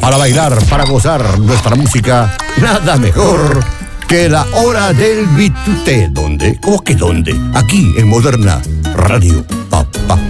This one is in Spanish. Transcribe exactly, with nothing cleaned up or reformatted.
Para bailar, para gozar nuestra música, nada mejor que la hora del bitute. ¿Dónde? ¿Cómo que dónde? Aquí en Moderna Radio, papá.